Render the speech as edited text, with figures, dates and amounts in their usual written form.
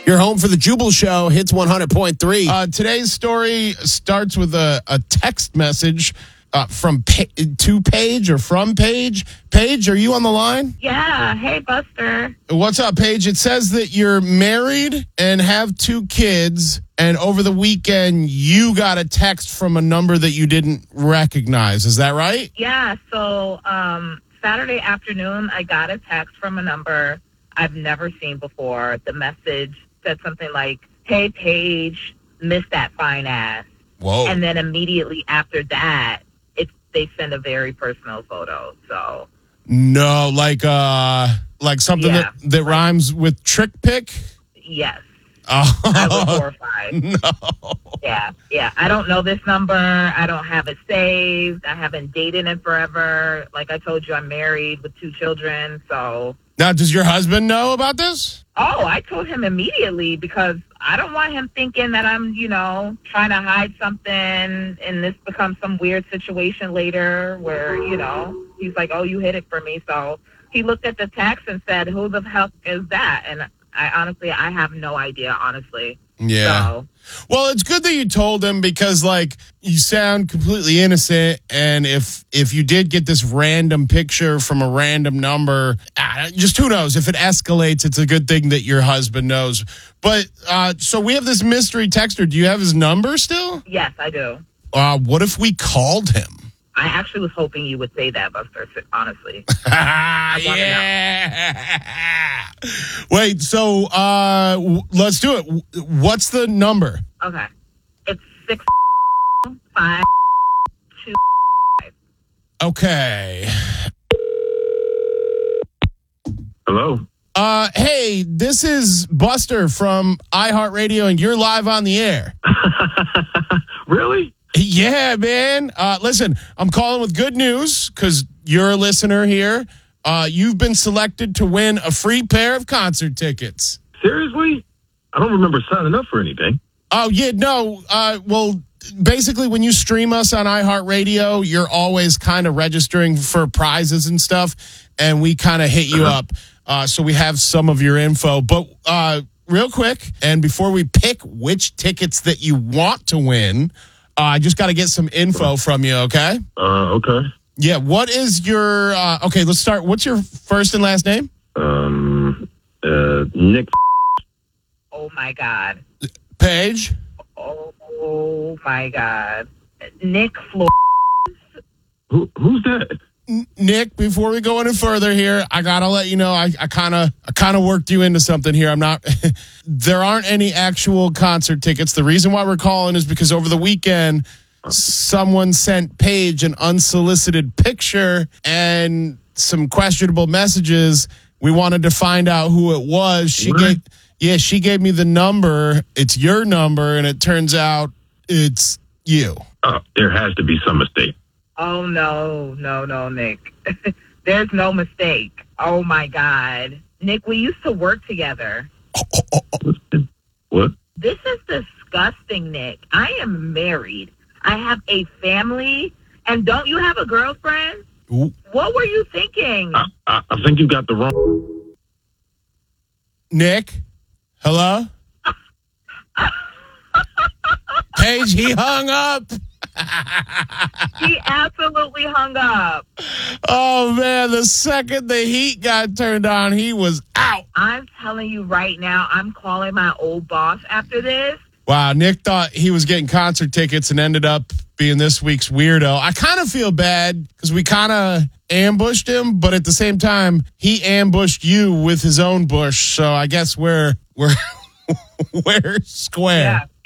You're home for the Jubal Show, Hits 100.3. Today's story starts with a text message to Paige or from Paige. Paige, are you on the line? Yeah. Hey, Buster. What's up, Paige? It says that you're married and have 2 kids, and over the weekend, you got a text from a number that you didn't recognize. Is that right? Yeah. So Saturday afternoon, I got a text from a number I've never seen before. The message said something like, "Hey, Paige, missed that fine ass." Whoa. And then immediately after that, they send a very personal photo. So No, like something that rhymes with trick pic? yes. Oh. I was horrified. No. Yeah. I don't know this number. I don't have it saved. I haven't dated in forever. Like I told you, I'm married with 2 children. So. Now, does your husband know about this? Oh, I told him immediately because I don't want him thinking that I'm, trying to hide something and this becomes some weird situation later where, he's like, "Oh, you hid it for me." So he looked at the text and said, "Who the hell is that?" And I have no idea, honestly. Yeah. So. Well, it's good that you told him because, you sound completely innocent. And if you did get this random picture from a random number, just who knows? If it escalates, it's a good thing that your husband knows. But so we have this mystery texter. Do you have his number still? Yes, I do. What if we called him? I actually was hoping you would say that, Buster, honestly. Yeah. Wait, so let's do it. What's the number? Okay. It's 652. Okay. Hello? Hey, this is Buster from iHeartRadio, and you're live on the air. Really? Yeah, man. Listen, I'm calling with good news because you're a listener here. You've been selected to win a free pair of concert tickets. Seriously? I don't remember signing up for anything. Oh, yeah, no. Well, basically, when you stream us on iHeartRadio, you're always kind of registering for prizes and stuff, and we kind of hit you up. So we have some of your info. But real quick, and before we pick which tickets that you want to win, I just got to get some info from you, okay? Okay. Yeah, what is your... okay, let's start. What's your first and last name? Nick. Oh, my God. Paige? Oh, my God. Nick Flores. Who's that? Nick, before we go any further here, I gotta let you know I kind of worked you into something here. I'm not. There aren't any actual concert tickets. The reason why we're calling is because over the weekend, someone sent Paige an unsolicited picture and some questionable messages. We wanted to find out who it was. She gave me the number. It's your number, and it turns out it's you. There has to be some mistake. Oh, no, Nick. There's no mistake. Oh, my God. Nick, we used to work together. What? This is disgusting, Nick. I am married. I have a family. And don't you have a girlfriend? Ooh. What were you thinking? I think you got the wrong... Nick? Hello? Paige, he hung up. He absolutely hung up. Oh, man, the second the heat got turned on, he was out. I'm telling you right now, I'm calling my old boss after this. Wow, Nick thought he was getting concert tickets and ended up being this week's weirdo. I kind of feel bad because we kind of ambushed him, but at the same time, he ambushed you with his own bush. So I guess we're square.